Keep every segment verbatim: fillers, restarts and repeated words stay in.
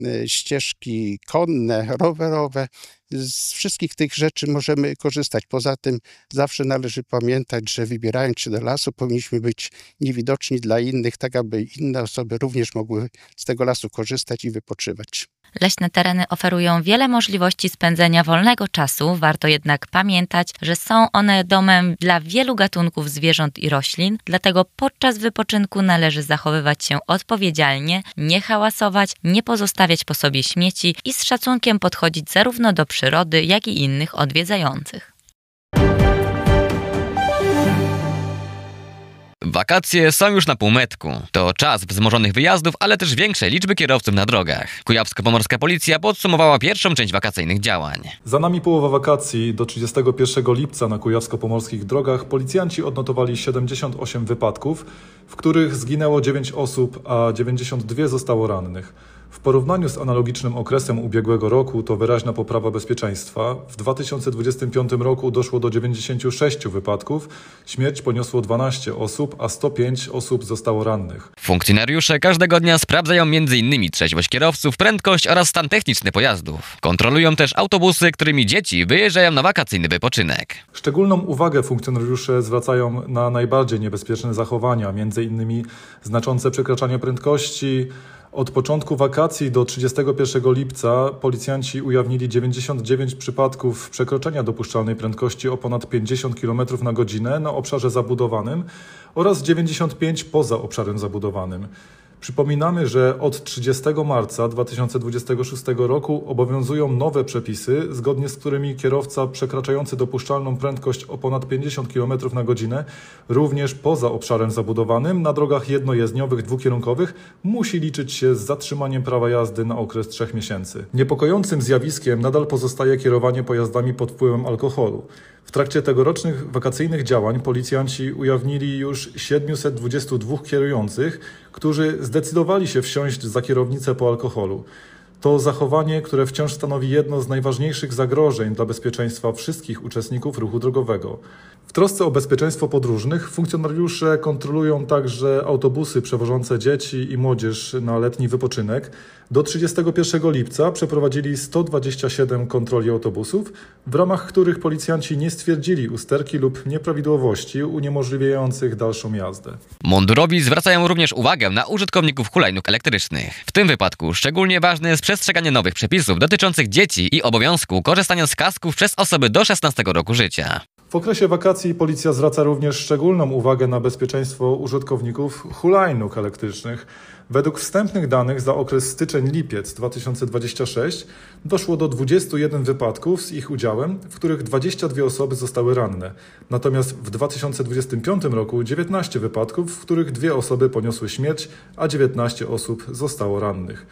y, ścieżki konne, rowerowe. Z wszystkich tych rzeczy możemy korzystać. Poza tym zawsze należy pamiętać, że wybierając się do lasu, powinniśmy być niewidoczni dla innych, tak aby inne osoby również mogły z tego lasu korzystać i wypoczywać. Leśne tereny oferują wiele możliwości spędzenia wolnego czasu, warto jednak pamiętać, że są one domem dla wielu gatunków zwierząt i roślin, dlatego podczas wypoczynku należy zachowywać się odpowiedzialnie, nie hałasować, nie pozostawiać po sobie śmieci i z szacunkiem podchodzić zarówno do przyrody, jak i innych odwiedzających. Wakacje są już na półmetku. To czas wzmożonych wyjazdów, ale też większej liczby kierowców na drogach. Kujawsko-Pomorska Policja podsumowała pierwszą część wakacyjnych działań. Za nami połowa wakacji. Do trzydziestego pierwszego lipca na kujawsko-pomorskich drogach policjanci odnotowali siedemdziesiąt osiem wypadków, w których zginęło dziewięć osób, a dziewięćdziesiąt dwa zostało rannych. W porównaniu z analogicznym okresem ubiegłego roku to wyraźna poprawa bezpieczeństwa. W dwa tysiące dwudziestym piątym roku doszło do dziewięćdziesięciu sześciu wypadków, śmierć poniosło dwanaście osób, a sto pięć osób zostało rannych. Funkcjonariusze każdego dnia sprawdzają między innymi trzeźwość kierowców, prędkość oraz stan techniczny pojazdów. Kontrolują też autobusy, którymi dzieci wyjeżdżają na wakacyjny wypoczynek. Szczególną uwagę funkcjonariusze zwracają na najbardziej niebezpieczne zachowania, między innymi znaczące przekraczanie prędkości. Od początku wakacji do trzydziestego pierwszego lipca policjanci ujawnili dziewięćdziesiąt dziewięć przypadków przekroczenia dopuszczalnej prędkości o ponad pięćdziesiąt kilometrów na godzinę na obszarze zabudowanym oraz dziewięćdziesiąt pięć poza obszarem zabudowanym. Przypominamy, że od trzydziestego marca dwa tysiące dwudziestego szóstego roku obowiązują nowe przepisy, zgodnie z którymi kierowca przekraczający dopuszczalną prędkość o ponad pięćdziesiąt kilometrów na godzinę, również poza obszarem zabudowanym, na drogach jednojezdniowych dwukierunkowych, musi liczyć się z zatrzymaniem prawa jazdy na okres trzech miesięcy. Niepokojącym zjawiskiem nadal pozostaje kierowanie pojazdami pod wpływem alkoholu. W trakcie tegorocznych wakacyjnych działań policjanci ujawnili już siedmiuset dwudziestu dwóch kierujących, którzy zdecydowali się wsiąść za kierownicę po alkoholu. To zachowanie, które wciąż stanowi jedno z najważniejszych zagrożeń dla bezpieczeństwa wszystkich uczestników ruchu drogowego. W trosce o bezpieczeństwo podróżnych funkcjonariusze kontrolują także autobusy przewożące dzieci i młodzież na letni wypoczynek. Do trzydziestego pierwszego lipca przeprowadzili sto dwadzieścia siedem kontroli autobusów, w ramach których policjanci nie stwierdzili usterki lub nieprawidłowości uniemożliwiających dalszą jazdę. Mundurowi zwracają również uwagę na użytkowników hulajnóg elektrycznych. W tym wypadku szczególnie ważne jest przestrzeganie nowych przepisów dotyczących dzieci i obowiązku korzystania z kasków przez osoby do szesnastego roku życia. W okresie wakacji policja zwraca również szczególną uwagę na bezpieczeństwo użytkowników hulajnóg elektrycznych. Według wstępnych danych za okres styczeń-lipiec dwa tysiące dwudziesty szósty doszło do dwudziestu jeden wypadków z ich udziałem, w których dwadzieścia dwie osoby zostały ranne. Natomiast w dwa tysiące dwudziestym piątym roku dziewiętnaście wypadków, w których dwie osoby poniosły śmierć, a dziewiętnaście osób zostało rannych.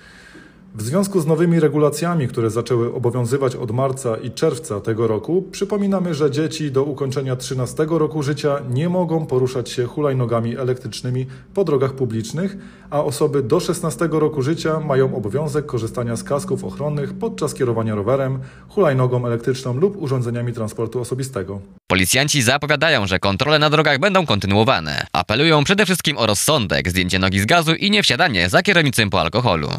W związku z nowymi regulacjami, które zaczęły obowiązywać od marca i czerwca tego roku, przypominamy, że dzieci do ukończenia trzynastego roku życia nie mogą poruszać się hulajnogami elektrycznymi po drogach publicznych, a osoby do szesnastego roku życia mają obowiązek korzystania z kasków ochronnych podczas kierowania rowerem, hulajnogą elektryczną lub urządzeniami transportu osobistego. Policjanci zapowiadają, że kontrole na drogach będą kontynuowane. Apelują przede wszystkim o rozsądek, zdjęcie nogi z gazu i niewsiadanie za kierownicą po alkoholu.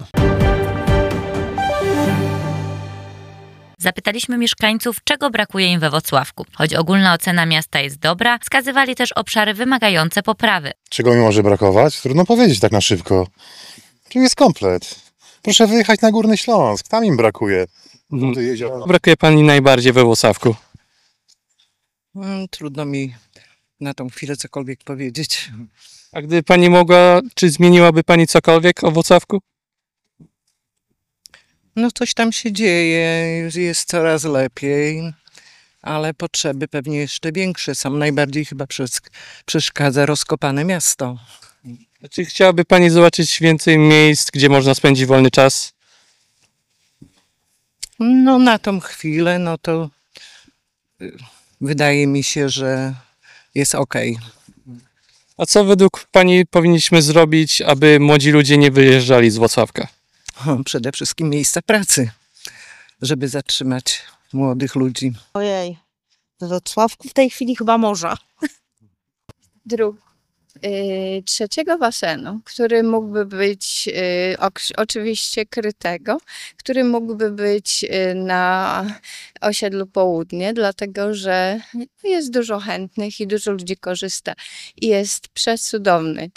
Zapytaliśmy mieszkańców, czego brakuje im we Włocławku. Choć ogólna ocena miasta jest dobra, wskazywali też obszary wymagające poprawy. Czego mi może brakować? Trudno powiedzieć tak na szybko. Tu jest komplet. Proszę wyjechać na Górny Śląsk, tam im brakuje. Mhm. Brakuje pani najbardziej we Włocławku? Hmm, trudno mi na tą chwilę cokolwiek powiedzieć. A gdyby pani mogła, czy zmieniłaby pani cokolwiek o Włocławku? No coś tam się dzieje, jest coraz lepiej, ale potrzeby pewnie jeszcze większe są. Najbardziej chyba przeszkadza rozkopane miasto. Czy chciałaby pani zobaczyć więcej miejsc, gdzie można spędzić wolny czas? No na tą chwilę, no to wydaje mi się, że jest okej. A co według pani powinniśmy zrobić, aby młodzi ludzie nie wyjeżdżali z Włocławka? Przede wszystkim miejsca pracy, żeby zatrzymać młodych ludzi. Ojej, w Wrocławku w tej chwili chyba morza. Dróg. y, trzeciego basenu, który mógłby być y, ok- oczywiście krytego, który mógłby być y, na osiedlu Południe, dlatego że jest dużo chętnych i dużo ludzi korzysta i jest przecudowny.